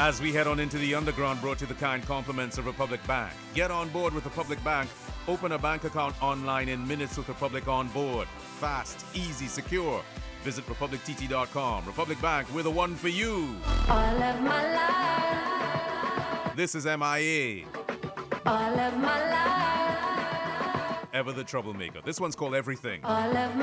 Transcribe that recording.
As we head on into the underground, brought to the kind compliments of Republic Bank. Get on board with Republic Bank. Open a bank account online in minutes with Republic on board. Fast, easy, secure. Visit republictt.com. Republic Bank, we're the one for you. All of my life. This is MIA. All of my life. Ever the troublemaker. This one's called Everything. All of my